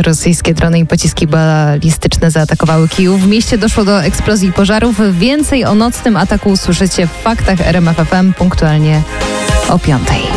Rosyjskie drony i pociski balistyczne zaatakowały Kijów. W mieście doszło do eksplozji i pożarów. Więcej o nocnym ataku usłyszycie w Faktach RMF FM punktualnie o 5:00.